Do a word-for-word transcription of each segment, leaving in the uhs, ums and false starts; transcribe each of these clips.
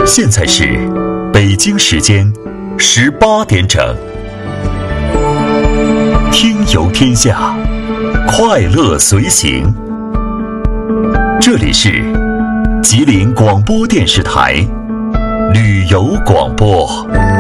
现在是北京时间十八点整，听游天下，快乐随行。这里是吉林广播电视台旅游广播。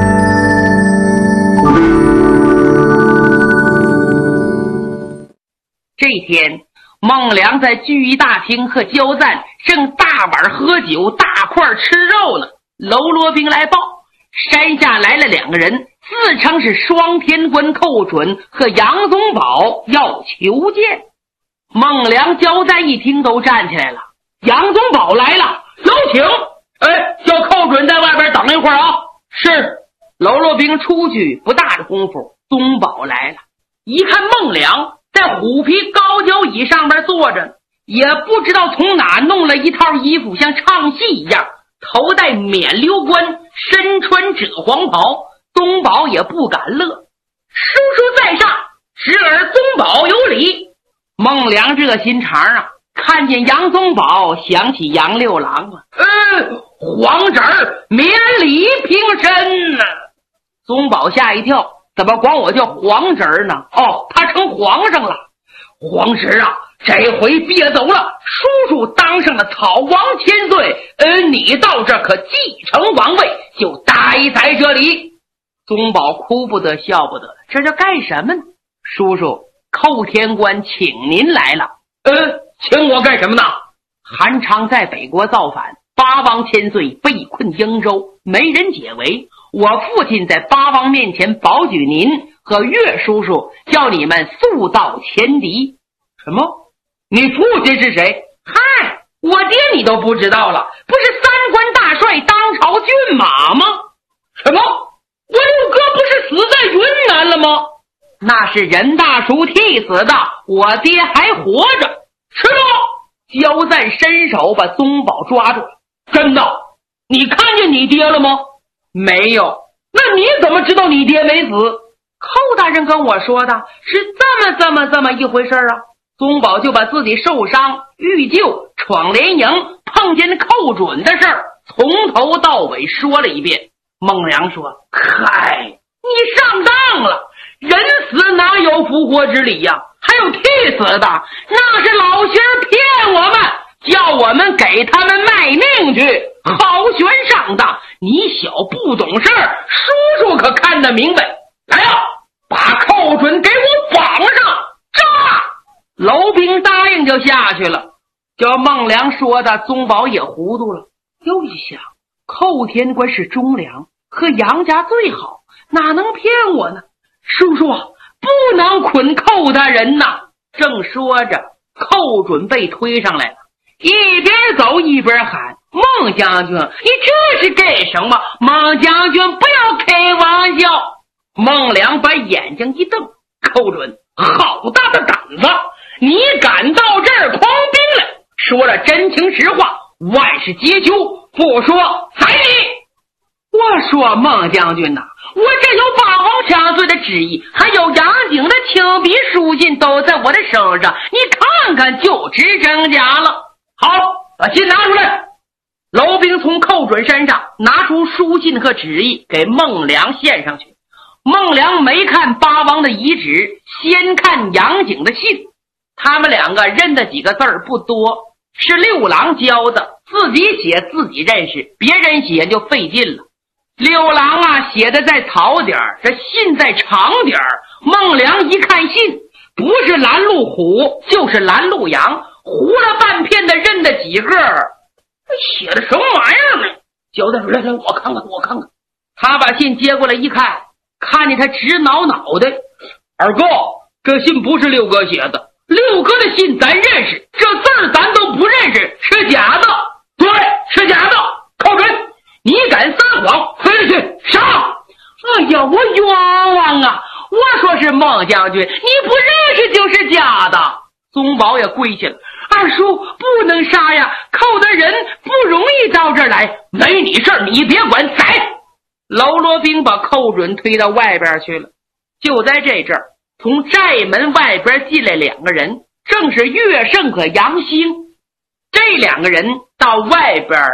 这一天，孟良在聚义大厅和焦赞正大碗喝酒，大块吃肉呢。喽啰兵来报，山下来了两个人，自称是双天官寇准和杨宗保，要求见。孟良、焦赞一听都站起来了。杨宗保来了，有请。哎，叫寇准在外边等一会儿啊。是。喽啰兵出去不大的功夫，宗保来了，一看孟良在虎皮高脚椅上边坐着，也不知道从哪弄了一套衣服，像唱戏一样，头戴冕旒冠，身穿赭黄袍。宗保也不敢乐，叔叔在上，侄儿宗保有礼。孟良这心肠啊，看见杨宗保想起杨六郎啊，呃，皇侄儿免礼平身呢、啊。宗保吓一跳，怎么管我叫皇侄儿呢？哦，他成皇上了。皇侄啊，这回别走了，叔叔当上了草王千岁，呃，你到这可继承王位，就待在这里。宗保哭不得笑不得，这叫干什么呢？叔叔，寇天官请您来了。呃，请我干什么呢？韩昌在北国造反，八王千岁被困英州，没人解围。我父亲在八王面前保举您和岳叔叔，叫你们速到前敌。什么？你父亲是谁？嗨，我爹你都不知道了，不是三官大帅当朝骏马吗？什么？我六哥不是死在云南了吗？那是任大叔替死的，我爹还活着。是吗？焦赞伸手把宗保抓住。真的？你看见你爹了吗？没有。那你怎么知道你爹没死？寇大人跟我说的，是这么这么这么一回事啊。宗保就把自己受伤、遇救、闯联营、碰见寇准的事儿从头到尾说了一遍。孟良说：嗨，你上当了，人死哪有复活之理呀、啊？还有替死的，那是老仙儿骗我们，叫我们给他们卖命去，好悬上当。你小不懂事儿，叔叔可看得明白。来呀，把寇准给我绑上，炸！楼兵答应就下去了。叫孟良说的，宗保也糊涂了。又一想，寇天官是忠良，和杨家最好，哪能骗我呢？叔叔不能捆寇大人呐！正说着，寇准被推上来了，一边走一边喊：孟将军，你这是干什么？孟将军不要开玩笑。孟良把眼睛一瞪：寇准，好大的胆子，你敢到这儿狂兵来？说了真情实话，万事皆休，不说宰你。我说孟将军呐、啊，我这有八王千岁的旨意，还有杨景的亲笔书信都在我的手上，你看看就知真假了。好，把信拿出来。楼兵从寇准身上拿出书信和旨意给孟良献上去。孟良没看八王的遗旨，先看杨景的信。他们两个认的几个字儿不多，是六郎教的，自己写自己认识，别人写就费劲了。六郎啊写的在草点儿，这信在长点儿。孟良一看信，不是拦路虎就是拦路羊，糊了半片的认的几个，写的什么玩意儿呢？交代出来，来我看看我看看。他把信接过来一看，看见他直挠脑袋。二哥，这信不是六哥写的，六哥的信咱认识，这字儿咱都不认识，是假的。对，是假的。寇准，你敢撒谎，回去上！哎呀，我冤枉啊！我说是孟将军，你不认识就是假的。宗保也跪下了：二叔不能杀呀，寇的人不容易到这儿来，没你事儿，你别管，宰！喽啰兵把寇准推到外边去了。就在这阵儿，从寨门外边进来两个人，正是岳胜和杨兴。这两个人到外边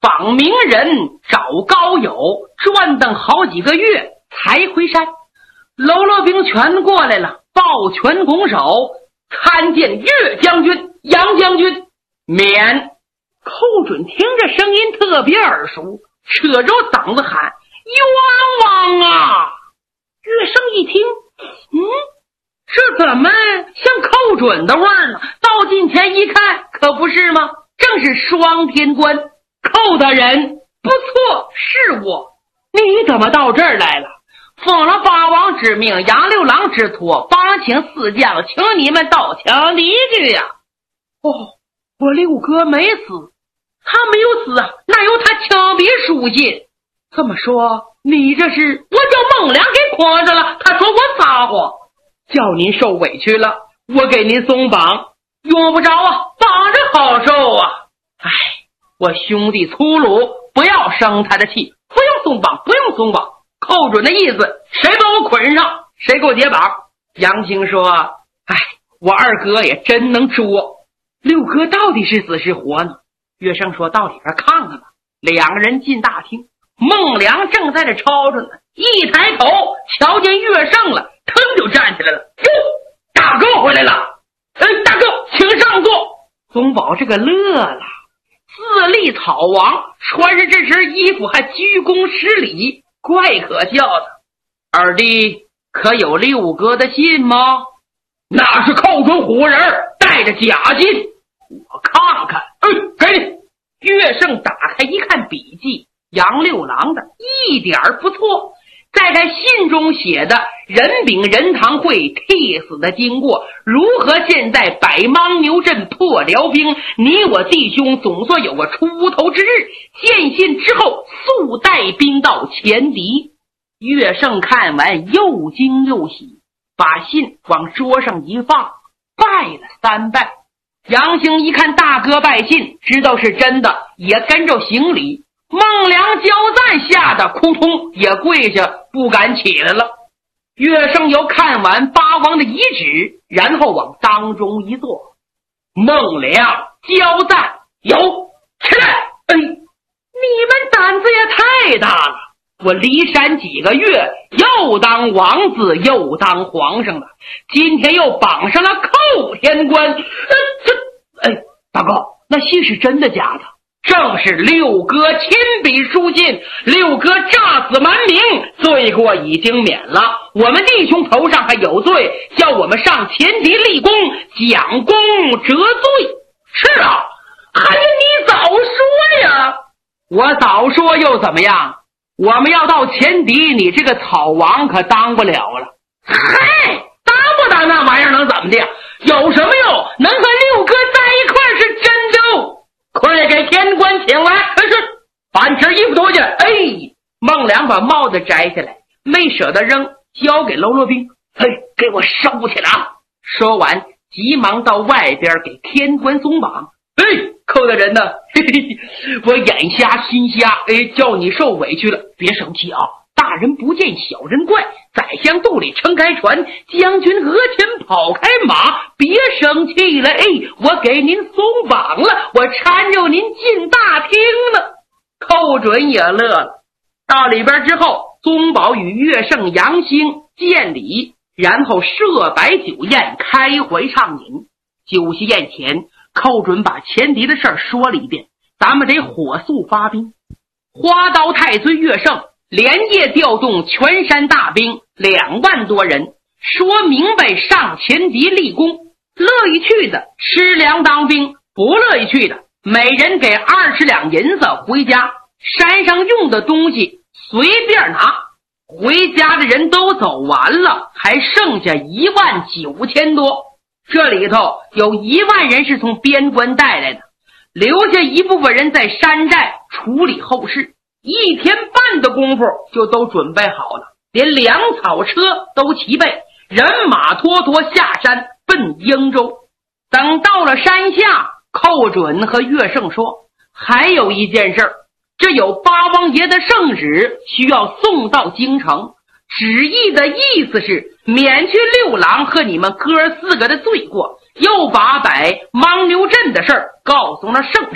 访名人，找高友，转等好几个月才回山。喽啰兵全过来了，抱拳拱手，参见岳将军、杨将军。免。寇准听着声音特别耳熟，扯着嗓子喊：冤枉啊！岳胜一听，嗯，这怎么像寇准的味儿呢？到近前一看，可不是吗？正是双天官。寇大人，不错，是我。你怎么到这儿来了？奉了八王之命，杨六郎之托，帮请四将，请你们到墙离去呀。哦，我六哥没死，他没有死啊，哪有他枪毙书信？这么说，你这是我叫孟良给诓着了，他说我撒谎，叫您受委屈了，我给您松绑，用不着啊，绑着好受啊。哎，我兄弟粗鲁，不要生他的气，不用松绑，不用松绑。寇准的意思，谁把我捆上，谁给我解绑。杨兴说：哎，我二哥也真能捉。六哥到底是死是活呢？岳胜说：到里边看看吧。两个人进大厅，孟良正在这抄着呢，一抬头瞧见岳胜了，腾就站起来了。哟，大哥回来了！哎，大哥，请上座。宗保这个乐了，自立草王，穿着这身衣服还鞠躬施礼，怪可笑的。二弟可有六哥的信吗？那是寇准唬人，带着假信。我看看，嗯，给你。岳胜打开一看笔记，杨六郎的一点不错。再看信中写的任秉仁堂会替死的经过，如何现在百牦牛阵破辽兵，你我弟兄总算有个出头之日。见信之后，速带兵到前敌。岳胜看完又惊又喜，把信往桌上一放，拜了三拜。杨兴一看大哥拜信，知道是真的，也跟着行礼。孟良交赞吓得扑通也跪下，不敢起来了。岳胜又看完八王的遗旨，然后往当中一坐。孟良交赞，有起来。哎，你们胆子也太大了！我离山几个月，又当王子又当皇上了，今天又绑上了寇天官。呃，这，哎，大哥，那信是真的假的？正是六哥亲笔书信，六哥诈死瞒名，罪过已经免了，我们弟兄头上还有罪，叫我们上前敌立功，奖功折罪。是啊，还是你早说呀！我早说又怎么样？我们要到前敌，你这个草王可当不了了。嗨，当不当那玩意儿能怎么的？有什么用？能和六哥在一块儿是真的。快给天官请来！是，把你身衣服脱下来。哎，孟良把帽子摘下来，没舍得扔，交给喽啰兵。嘿，给我收起来啊！说完，急忙到外边给天官松绑。哎，寇大人呢？嘿嘿，我眼瞎心瞎，哎，叫你受委屈了，别生气啊！大人不见小人怪，宰相肚里撑开船，将军额前跑开马，别生气了。哎，我给您松绑了，我搀着您进大厅呢。寇准也乐了。到里边之后，宗保与岳胜、杨兴见礼，然后设摆酒宴，开怀畅饮。酒席宴前，寇准把前敌的事儿说了一遍，咱们得火速发兵。花刀太岁岳胜连夜调动全山大兵两万多人，说明白上前敌立功，乐意去的吃粮当兵，不乐意去的每人给二十两银子回家，山上用的东西随便拿。回家的人都走完了，还剩下一万九千多，这里头有一万人是从边关带来的，留下一部分人在山寨处理后事。一天半的功夫就都准备好了，连粮草车都齐备，人马拖拖下山奔英州。等到了山下，寇准和岳胜说，还有一件事，这有八王爷的圣旨需要送到京城，旨意的意思是免去六郎和你们哥四个的罪过，又把摆牦牛阵的事儿告诉了圣上。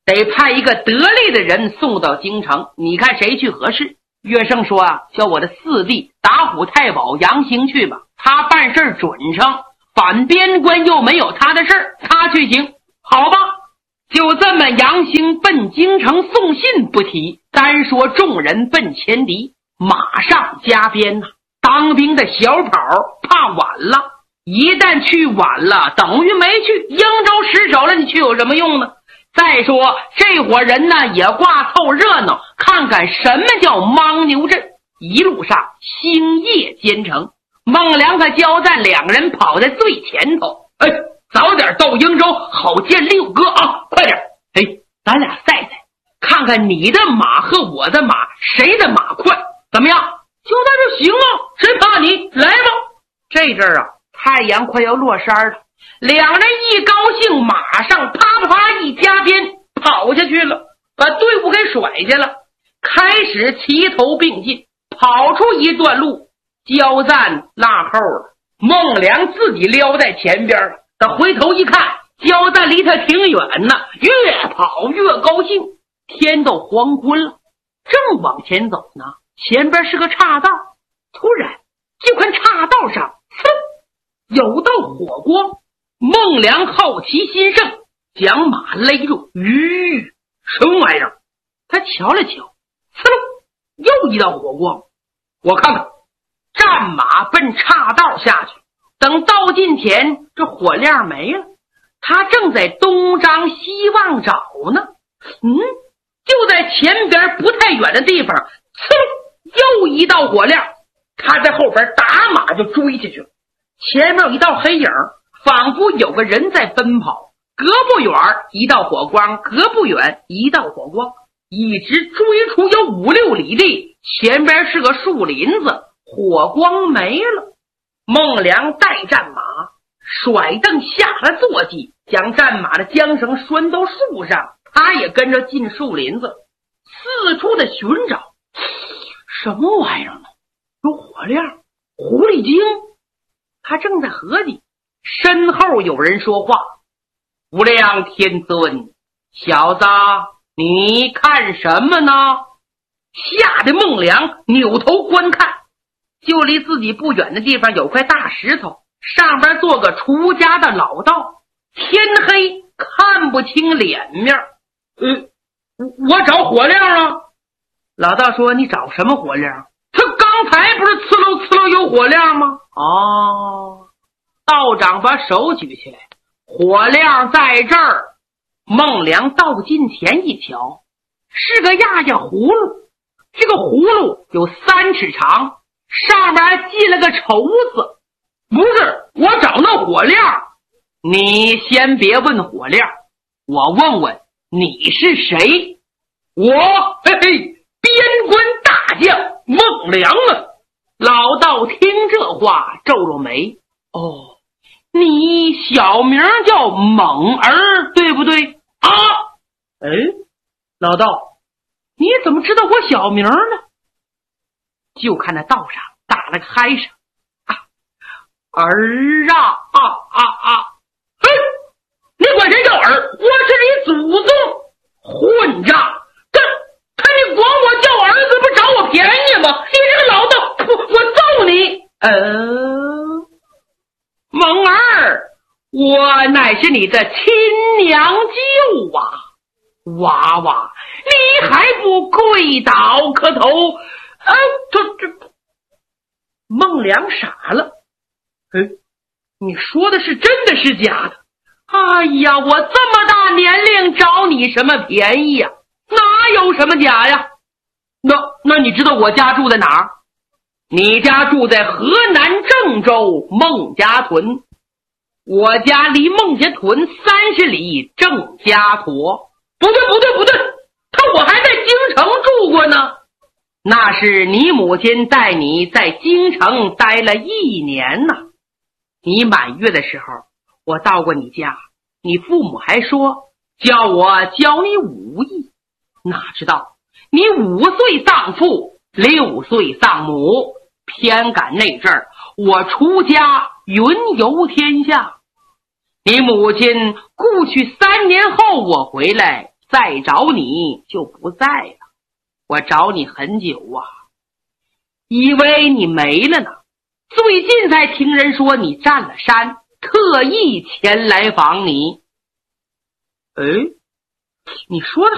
得派一个得力的人送到京城，你看谁去合适？岳胜说啊，叫我的四弟打虎太保杨兴去吧，他办事准诚，反边关又没有他的事，他去行。好吧，就这么杨兴奔京城送信不提，单说众人奔前敌，马上加鞭呐、啊！当兵的小跑怕晚了，一旦去晚了等于没去，应州失守了，你去有什么用呢？再说这伙人呢也挂凑热闹，看看什么叫牦牛阵。一路上星夜兼程，孟良和焦赞两个人跑在最前头。哎，早点到应州，好见六哥啊！快点，哎，咱俩赛赛，看看你的马和我的马谁的马快，怎么样？就那就行啊，谁怕你？来吧！这阵儿啊，太阳快要落山了，两人一高兴，马上啪啪啪一加鞭，跑下去了，把队伍给甩下了，开始齐头并进。跑出一段路，焦赞落后了，孟良自己撩在前边了。他回头一看，焦赞离他挺远呢，越跑越高兴。天都黄昏了，正往前走呢，前边是个岔道，突然就看岔道上呲有道火光。孟良好奇心盛，将马勒住。吁，什么玩意儿？他瞧了瞧，呲溜，又一道火光。我看看，战马奔岔道下去。等到近前，这火亮没了，他正在东张西望找呢。嗯，就在前边不太远的地方，呲，又一道火亮。他在后边打马就追下去了。前面有一道黑影，仿佛有个人在奔跑。隔不远一道火光，隔不远一道火光，一直追出有五六里地，前边是个树林子，火光没了。孟良带战马，甩蹬下了坐骑，将战马的缰绳拴到树上，他也跟着进树林子，四处的寻找。什么玩意儿呢？有火亮，狐狸精。他正在合计，身后有人说话：无量天尊，小子，你看什么呢？吓得孟良扭头观看，就离自己不远的地方有块大石头，上边坐个出家的老道，天黑看不清脸面。呃，我找火亮啊。老道说：你找什么火亮？他刚才不是呲溜呲溜有火亮吗？哦，道长把手举起来，火亮在这儿。孟良到近前一瞧，是个压压葫芦，这个葫芦有三尺长，上面还系了个绸子。不是，我找那火亮。你先别问火亮，我问问你是谁？我嘿嘿，边关大将孟良啊！老道听这话皱皱眉。哦，你小名叫猛儿对不对啊？哎，老道，你怎么知道我小名呢？就看那道上打了个嗨声啊，儿啊啊啊啊！嘿，你管谁叫儿？我是你祖宗！混账！看看你管我叫儿子，不找我便宜吗？你这个老道，我我揍你！呃，蒙儿，我乃是你的亲娘舅啊！娃娃，你还不跪倒磕头？呃，这这，孟良傻了。哎，你说的是真的是假的？哎呀，我这么大年龄找你什么便宜呀？哪有什么假呀？那那你知道我家住在哪儿？你家住在河南郑州孟家屯，我家离孟家屯三十里郑家坨。不对不对不对，可我还在京城住过呢。那是你母亲带你在京城待了一年呢。你满月的时候，我到过你家，你父母还说叫我教你武艺，哪知道你五岁丧父，六岁丧母，偏赶那阵儿我出家云游天下。你母亲故去三年后，我回来再找你就不在了。我找你很久啊，以为你没了呢，最近才听人说你占了山，特意前来访你。哎，你说的